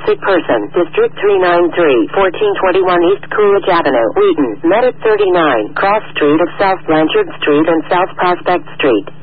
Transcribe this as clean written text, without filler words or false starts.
sick person. District 393, 1421 East Coolidge Avenue, Wheaton. Met at 39, Cross Street of South Blanchard Street and South Prospect Street.